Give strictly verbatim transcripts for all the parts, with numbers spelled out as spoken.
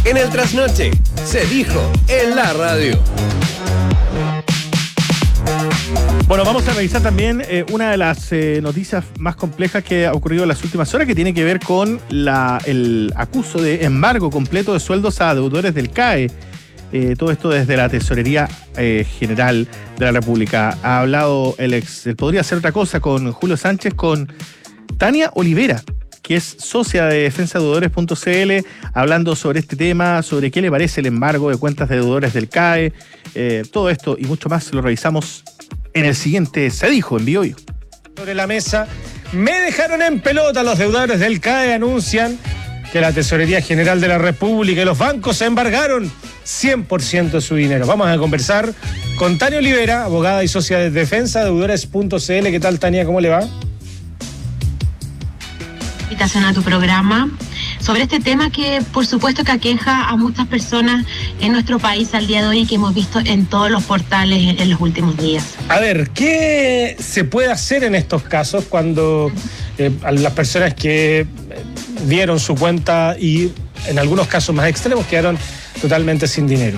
En el trasnoche, se dijo en la radio. Bueno, vamos a revisar también eh, una de las eh, noticias más complejas que ha ocurrido en las últimas horas, que tiene que ver con la, el acuso de embargo completo de sueldos a deudores del C A E. Eh, todo esto desde la Tesorería eh, General de la República. Ha hablado el ex, él podría hacer otra cosa, con Julio Sánchez, con Tania Olivera, que es socia de defensa de deudores punto c l, hablando sobre este tema, sobre qué le parece el embargo de cuentas de deudores del C A E. Eh, todo esto y mucho más lo revisamos en el siguiente Se Dijo en Bioyo. Sobre la mesa, me dejaron en pelota. Los deudores del C A E anuncian que la Tesorería General de la República y los bancos embargaron cien por ciento de su dinero. Vamos a conversar con Tania Olivera, abogada y socia de defensa de deudores punto c l. ¿Qué tal, Tania? ¿Cómo le va? Invitación a tu programa sobre este tema que por supuesto que aqueja a muchas personas en nuestro país al día de hoy y que hemos visto en todos los portales en los últimos días. A ver, ¿qué se puede hacer en estos casos cuando eh, a las personas que dieron su cuenta y en algunos casos más extremos quedaron totalmente sin dinero?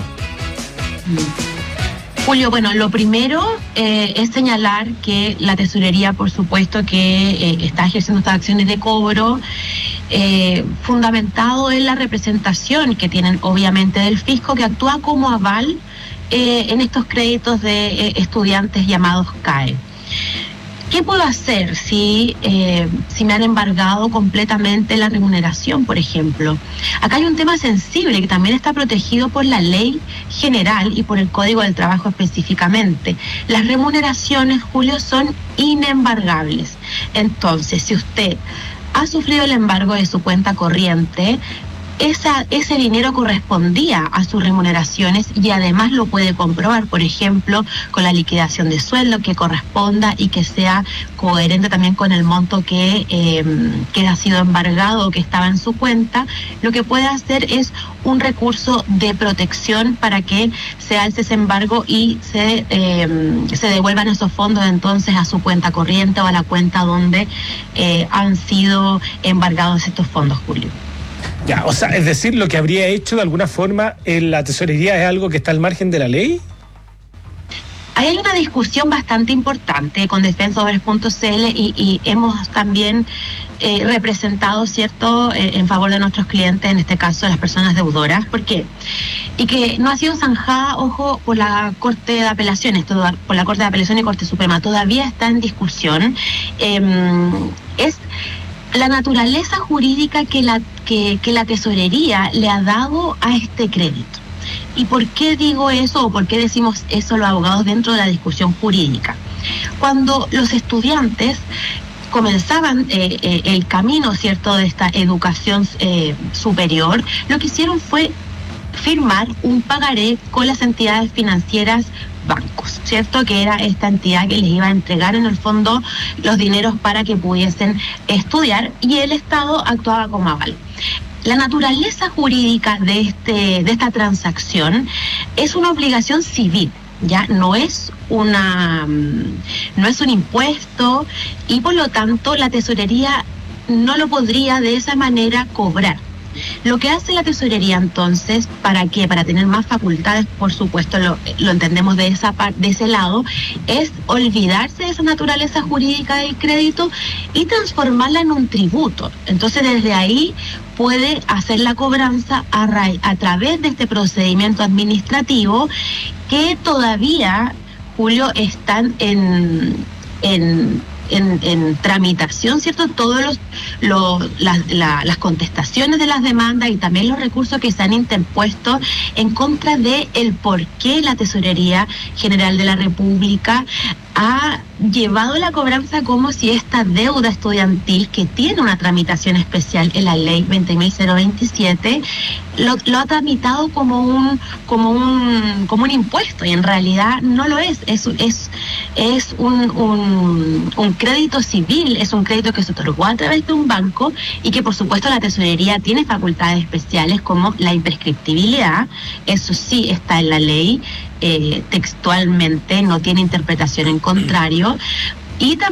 Julio, bueno, lo primero eh, es señalar que la Tesorería, por supuesto, que eh, está ejerciendo estas acciones de cobro eh, fundamentado en la representación que tienen obviamente del fisco, que actúa como aval eh, en estos créditos de eh, estudiantes llamados C A E. ¿Qué puedo hacer si, eh, si me han embargado completamente la remuneración, por ejemplo? Acá hay un tema sensible que también está protegido por la ley general y por el Código del Trabajo específicamente. Las remuneraciones, Julio, son inembargables. Entonces, si usted ha sufrido el embargo de su cuenta corriente, Esa, ese dinero correspondía a sus remuneraciones y además lo puede comprobar, por ejemplo, con la liquidación de sueldo que corresponda y que sea coherente también con el monto que, eh, que ha sido embargado o que estaba en su cuenta. Lo que puede hacer es un recurso de protección para que se alce ese embargo y se, eh, se devuelvan esos fondos entonces a su cuenta corriente o a la cuenta donde eh, han sido embargados estos fondos, Julio. Ya, o sea, es decir, lo que habría hecho de alguna forma en la Tesorería es algo que está al margen de la ley. Ahí hay una discusión bastante importante con defensa de deudores punto c l y, y hemos también eh, representado, ¿cierto?, eh, en favor de nuestros clientes, en este caso las personas deudoras. ¿Por qué? Y que no ha sido zanjada, ojo, por la Corte de Apelaciones, todo, por la Corte de Apelaciones y Corte Suprema. Todavía está en discusión. Eh, es la naturaleza jurídica que la, que, que la Tesorería le ha dado a este crédito. ¿Y por qué digo eso o por qué decimos eso los abogados dentro de la discusión jurídica? Cuando los estudiantes comenzaban eh, eh, el camino, ¿cierto?, de esta educación eh, superior, lo que hicieron fue firmar un pagaré con las entidades financieras, bancos, ¿cierto?, que era esta entidad que les iba a entregar en el fondo los dineros para que pudiesen estudiar, y el Estado actuaba como aval. La naturaleza jurídica de este de esta transacción es una obligación civil, ya no es una no es un impuesto, y por lo tanto la Tesorería no lo podría de esa manera cobrar. Lo que hace la Tesorería entonces, ¿para qué? Para tener más facultades, por supuesto, lo, lo entendemos de esa parte, de ese lado, es olvidarse de esa naturaleza jurídica del crédito y transformarla en un tributo. Entonces, desde ahí puede hacer la cobranza a, ra- a través de este procedimiento administrativo que todavía, Julio, están en... en En, en tramitación, ¿cierto? Todos los, los las, la, las contestaciones de las demandas y también los recursos que se han interpuesto en contra de el por qué la Tesorería General de la República ha llevado la cobranza como si esta deuda estudiantil, que tiene una tramitación especial en la ley veinte mil veintisiete, lo, lo ha tramitado como un como un como un impuesto, y en realidad no lo es. Es es es un, un un crédito civil, es un crédito que se otorgó a través de un banco y que por supuesto la Tesorería tiene facultades especiales como la imprescriptibilidad. Eso sí está en la ley, eh, textualmente, no tiene interpretación en contrario, y también